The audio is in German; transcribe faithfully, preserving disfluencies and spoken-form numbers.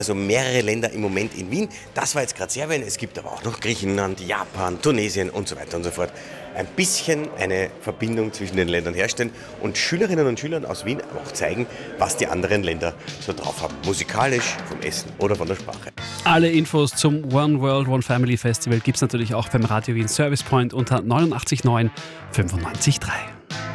Also mehrere Länder im Moment in Wien. Das war jetzt gerade Serbien. Es gibt aber auch noch Griechenland, Japan, Tunesien und so weiter und so fort. Ein bisschen eine Verbindung zwischen den Ländern herstellen und Schülerinnen und Schülern aus Wien auch zeigen, was die anderen Länder so drauf haben. Musikalisch, vom Essen oder von der Sprache. Alle Infos zum One World, One Family Festival gibt es natürlich auch beim Radio Wien Service Point unter neunundachtzig neun fünfundneunzig Komma drei.